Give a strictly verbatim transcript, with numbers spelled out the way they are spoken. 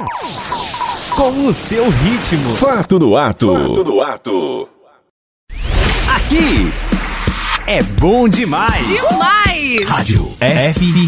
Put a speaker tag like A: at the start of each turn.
A: Com o seu ritmo.
B: Fato no ato.
C: Fato no ato.
A: Aqui é bom demais.
D: Demais!
A: Rádio F